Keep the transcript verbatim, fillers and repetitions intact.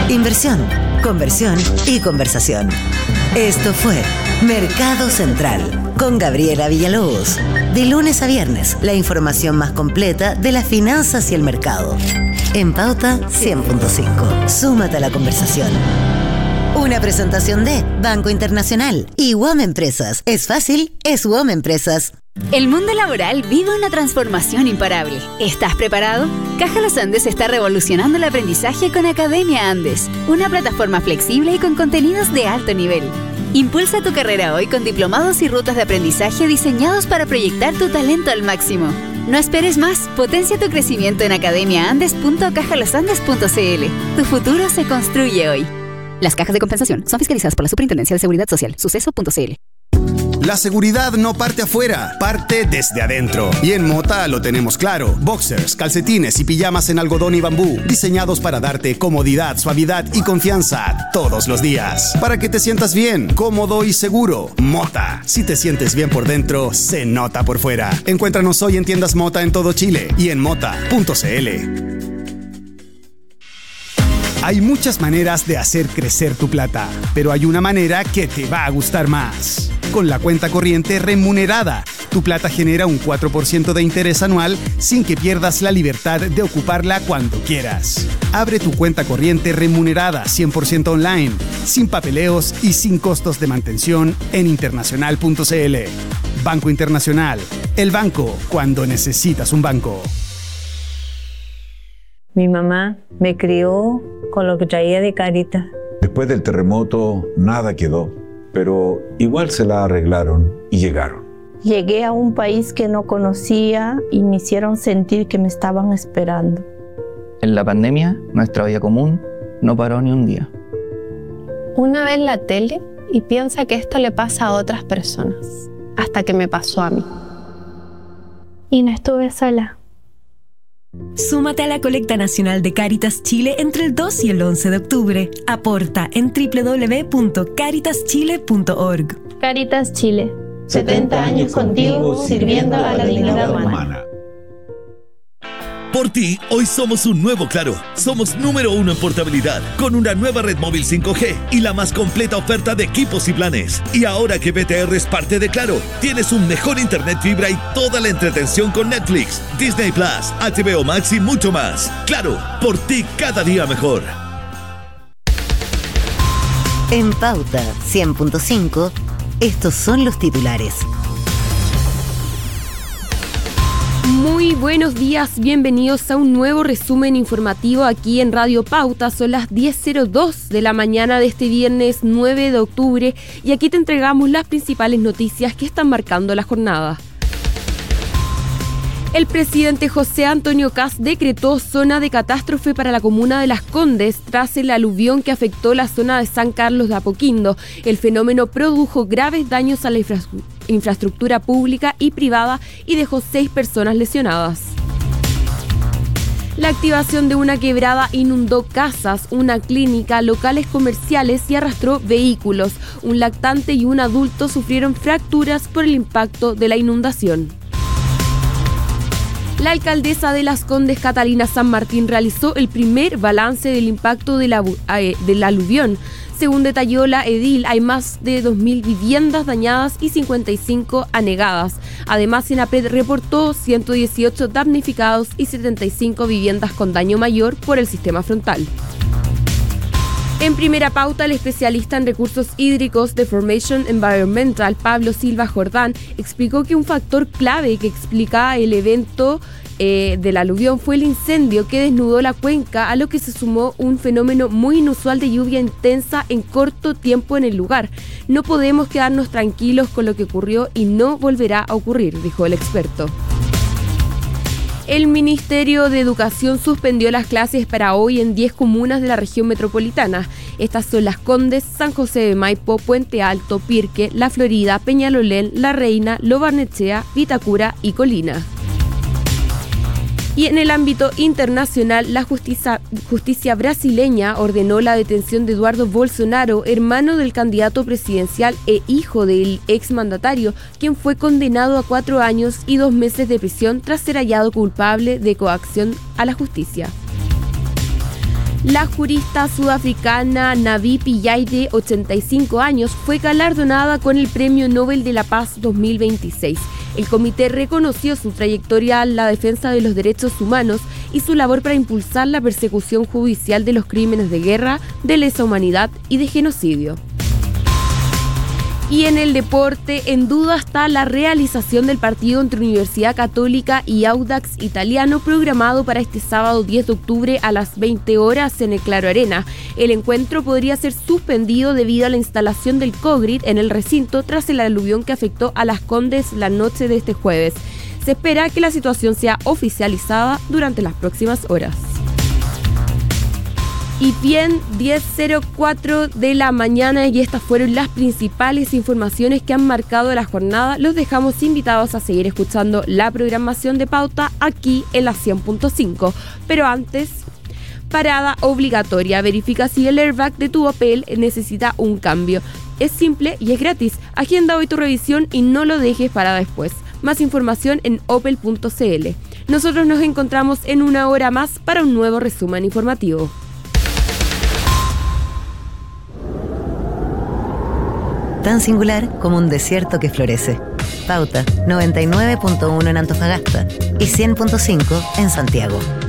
Inversión, conversión y conversación. Esto fue Mercado Central con Gabriela Villalobos. De lunes a viernes, la información más completa de las finanzas y el mercado. En Pauta cien punto cinco. Súmate a la conversación. Una presentación de Banco Internacional y W O M Empresas. Es fácil, es W O M Empresas. El mundo laboral vive una transformación imparable. ¿Estás preparado? Caja Los Andes está revolucionando el aprendizaje con Academia Andes, una plataforma flexible y con contenidos de alto nivel. Impulsa tu carrera hoy con diplomados y rutas de aprendizaje diseñados para proyectar tu talento al máximo. No esperes más, potencia tu crecimiento en academia andes punto caja los andes punto c l. Tu futuro se construye hoy. Las cajas de compensación son fiscalizadas por la Superintendencia de Seguridad Social, suceso punto c l. La seguridad no parte afuera, parte desde adentro. Y en Mota lo tenemos claro. Boxers, calcetines y pijamas en algodón y bambú, diseñados para darte comodidad, suavidad y confianza todos los días. Para que te sientas bien, cómodo y seguro. Mota. Si te sientes bien por dentro, se nota por fuera. Encuéntranos hoy en tiendas Mota en todo Chile y en mota punto c l. Hay muchas maneras de hacer crecer tu plata, pero hay una manera que te va a gustar más. Con la cuenta corriente remunerada, tu plata genera un cuatro por ciento de interés anual sin que pierdas la libertad de ocuparla cuando quieras. Abre tu cuenta corriente remunerada cien por ciento online, sin papeleos y sin costos de mantención en internacional punto c l. Banco Internacional, el banco cuando necesitas un banco. Mi mamá me crió con lo que traía de Cáritas. Después del terremoto nada quedó, pero igual se la arreglaron y llegaron. Llegué a un país que no conocía y me hicieron sentir que me estaban esperando. En la pandemia, nuestra vida común no paró ni un día. Una vez la tele y piensa que esto le pasa a otras personas, hasta que me pasó a mí. Y no estuve sola. Súmate a la colecta nacional de Cáritas Chile entre el dos y el once de octubre. Aporta en doble u doble u doble u punto cáritas chile punto org. Cáritas Chile. setenta años contigo, sirviendo a la dignidad humana. Por ti, hoy somos un nuevo Claro. Somos número uno en portabilidad, con una nueva red móvil cinco G y la más completa oferta de equipos y planes. Y ahora que B T R es parte de Claro, tienes un mejor internet fibra y toda la entretención con Netflix, Disney Plus, H B O Max y mucho más. Claro, por ti cada día mejor. En Pauta cien punto cinco, estos son los titulares. Muy buenos días, bienvenidos a un nuevo resumen informativo aquí en Radio Pauta. Son las diez cero dos de la mañana de este viernes nueve de octubre y aquí te entregamos las principales noticias que están marcando la jornada. El presidente José Antonio Kast decretó zona de catástrofe para la comuna de Las Condes tras el aluvión que afectó la zona de San Carlos de Apoquindo. El fenómeno produjo graves daños a la infraestructura infraestructura pública y privada y dejó seis personas lesionadas. La activación de una quebrada inundó casas, una clínica, locales comerciales y arrastró vehículos. Un lactante y un adulto sufrieron fracturas por el impacto de la inundación. La alcaldesa de Las Condes, Catalina San Martín, realizó el primer balance del impacto de la, eh, del aluvión. Según detalló la edil, hay más de dos mil viviendas dañadas y cincuenta y cinco anegadas. Además, Senapred reportó ciento dieciocho damnificados y setenta y cinco viviendas con daño mayor por el sistema frontal. En Primera Pauta, el especialista en recursos hídricos de Formation Environmental, Pablo Silva Jordán, explicó que un factor clave que explica el evento eh, del aluvión fue el incendio que desnudó la cuenca, a lo que se sumó un fenómeno muy inusual de lluvia intensa en corto tiempo en el lugar. No podemos quedarnos tranquilos con lo que ocurrió y no volverá a ocurrir, dijo el experto. El Ministerio de Educación suspendió las clases para hoy en diez comunas de la región metropolitana. Estas son Las Condes, San José de Maipo, Puente Alto, Pirque, La Florida, Peñalolén, La Reina, Lo Barnechea, Vitacura y Colina. Y en el ámbito internacional, la justicia, justicia brasileña ordenó la detención de Eduardo Bolsonaro, hermano del candidato presidencial e hijo del exmandatario, quien fue condenado a cuatro años y dos meses de prisión tras ser hallado culpable de coacción a la justicia. La jurista sudafricana Navi Pillay, de ochenta y cinco años, fue galardonada con el Premio Nobel de la Paz dos mil veintiséis. El comité reconoció su trayectoria en la defensa de los derechos humanos y su labor para impulsar la persecución judicial de los crímenes de guerra, de lesa humanidad y de genocidio. Y en el deporte, en duda está la realización del partido entre Universidad Católica y Audax Italiano, programado para este sábado diez de octubre a las veinte horas en el Claro Arena. El encuentro podría ser suspendido debido a la instalación del Cogrid en el recinto tras el aluvión que afectó a Las Condes la noche de este jueves. Se espera que la situación sea oficializada durante las próximas horas. Y bien, diez cero cuatro de la mañana, y estas fueron las principales informaciones que han marcado la jornada. Los dejamos invitados a seguir escuchando la programación de Pauta aquí en la cien punto cinco. Pero antes, parada obligatoria. Verifica si el airbag de tu Opel necesita un cambio. Es simple y es gratis. Agenda hoy tu revisión y no lo dejes para después. Más información en opel punto c l. Nosotros nos encontramos en una hora más para un nuevo resumen informativo. Tan singular como un desierto que florece. Pauta noventa y nueve punto uno en Antofagasta y cien punto cinco en Santiago.